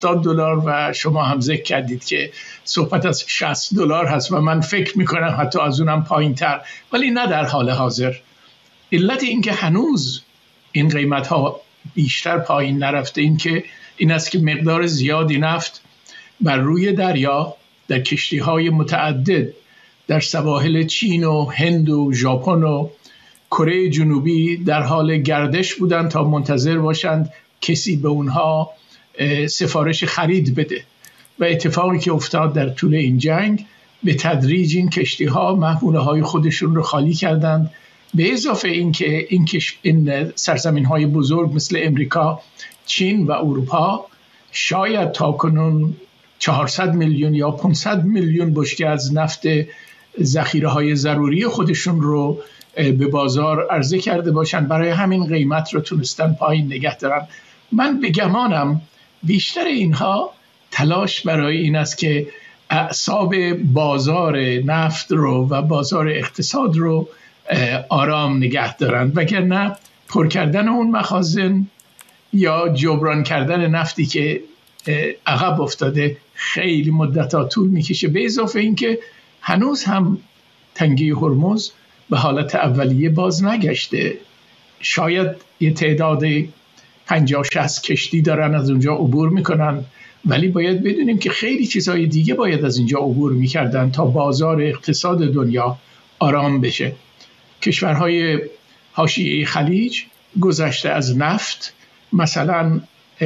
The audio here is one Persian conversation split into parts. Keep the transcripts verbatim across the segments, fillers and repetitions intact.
هفتاد دلار و شما هم ذکر کردید که صحبت از شصت دلار هست و من فکر میکنم حتی از اونم پایین تر، ولی نه در حال حاضر. علت این که هنوز این قیمت ها بیشتر پایین نرفته این که این است که مقدار زیادی نفت بر روی دریا در کشتی های متعدد در سواحل چین و هند و ژاپن و کره جنوبی در حال گردش بودند تا منتظر باشند کسی به اونها سفارش خرید بده و اتفاقی که افتاد در طول این جنگ به تدریج این کشتی ها محموله های خودشون رو خالی کردند. به اضافه این که این, کش... این سرزمین های بزرگ مثل امریکا، چین و اروپا شاید تا کنون چهارصد میلیون یا پانصد میلیون بشکه از نفت ذخیره های ضروری خودشون رو به بازار عرضه کرده باشند، برای همین قیمت رو تونستن پایین نگه دارن. من به گمانم بیشتر اینها تلاش برای این است که اعصاب بازار نفت رو و بازار اقتصاد رو آرام نگه دارن، وگرنه پر کردن اون مخازن یا جبران کردن نفتی که عقب افتاده خیلی مدت‌ها طول میکشه. به اضافه این که هنوز هم تنگه هرمز به حالت اولیه باز نگشته. شاید یه تعداد پنجاه شصت کشتی دارن از اونجا عبور میکنن، ولی باید بدونیم که خیلی چیزهای دیگه باید از اینجا عبور میکردن تا بازار اقتصاد دنیا آرام بشه. کشورهای حاشیه خلیج گذشته از نفت، مثلا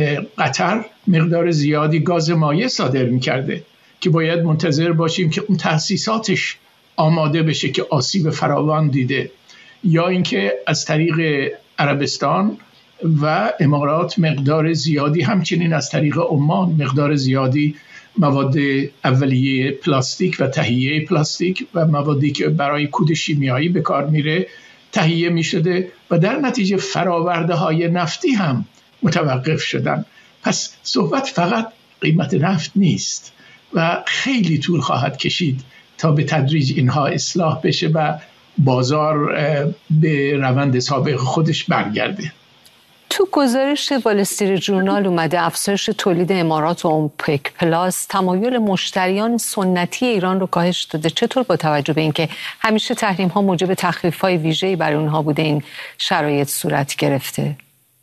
قطر مقدار زیادی گاز مایع صادر میکرده که باید منتظر باشیم که اون تأسیساتش آماده بشه که آسیب فراوان دیده، یا اینکه از طریق عربستان و امارات مقدار زیادی، همچنین از طریق عمان مقدار زیادی مواد اولیه پلاستیک و تهیه پلاستیک و موادی که برای کود شیمیایی به کار میره تهیه میشده و در نتیجه فراورده های نفتی هم متوقف شدن. پس صحبت فقط قیمت نفت نیست و خیلی طول خواهد کشید تا به تدریج اینها اصلاح بشه و بازار به روند سابق خودش برگرده. تو گزارش وال استریت ژورنال اومده افزایش تولید امارات و اوپک پلاس تمایل مشتریان سنتی ایران رو کاهش داده. چطور با توجه به اینکه همیشه تحریم ها موجب تخفیف های ویژه‌ای برای اونها بوده این شرایط صورت گرفته؟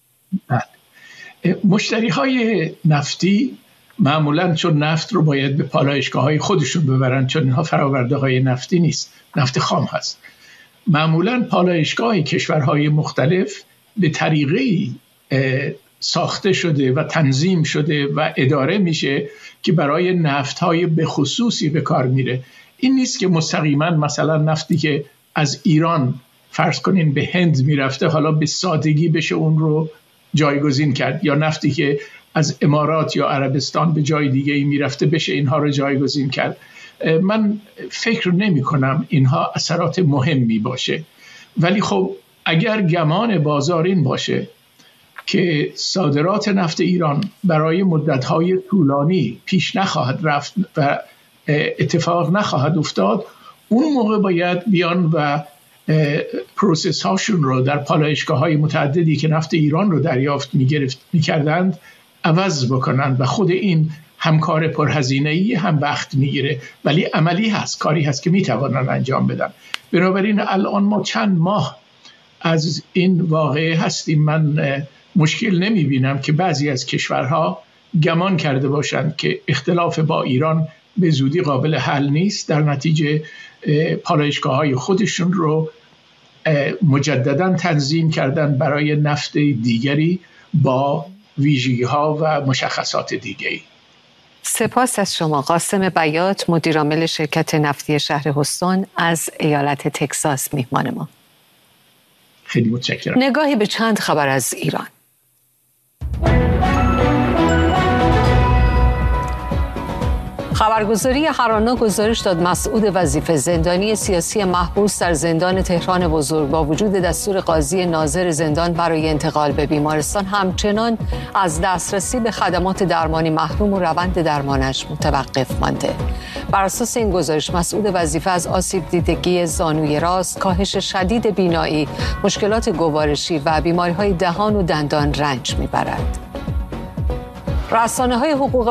مشتری های نفتی معمولاً چون نفت رو باید به پالایشگاه های خودشون ببرن، چون اینها فراورده های نفتی نیست، نفت خام هست، معمولاً پالایشگاه کشورهای مختلف به طریقی ساخته شده و تنظیم شده و اداره میشه که برای نفت‌های به خصوصی به کار میره. این نیست که مستقیما مثلا نفتی که از ایران فرض کنین به هند میرفته حالا به سادگی بشه اون رو جایگزین کرد، یا نفتی که از امارات یا عربستان به جای دیگه میرفته بشه اینها رو جایگزین کرد. من فکر نمی کنم اینها اثرات مهمی باشه، ولی خب اگر گمان بازار این باشه که صادرات نفت ایران برای مدت‌های طولانی پیش نخواهد رفت و اتفاق نخواهد افتاد، اون موقع باید بیان و پروسس هاشون رو در پالایشگاه‌های متعددی که نفت ایران رو دریافت می‌گرفت می‌کردند عوض بکنن و خود این هم کار پرهزینه‌ای هم وقت می‌گیره، ولی عملی هست، کاری هست که می‌توانن انجام بدن. بنابراین الان ما چند ماه از این واقعه هستیم. من مشکل نمی بینم که بعضی از کشورها گمان کرده باشند که اختلاف با ایران به زودی قابل حل نیست، در نتیجه پالایشگاه های خودشون رو مجددا تنظیم کردن برای نفت دیگری با ویژگی ها و مشخصات دیگری. سپاس از شما قاسم بیات، مدیرعامل شرکت نفتی شهر هوستون از ایالت تگزاس میهمان ما. خیلی متشکرم. نگاهی به چند خبر از ایران. خبرگزاری هرانا گزارش داد مسعود وظیفه، زندانی سیاسی محبوس در زندان تهران بزرگ، با وجود دستور قاضی ناظر زندان برای انتقال به بیمارستان همچنان از دسترسی به خدمات درمانی محروم و روند درمانش متوقف مانده. بر اساس این گزارش مسعود وظیفه از آسیب دیدگی زانوی راست، کاهش شدید بینایی، مشکلات گوارشی و بیماری‌های دهان و دندان رنج می‌برد. رسانه‌های حقوق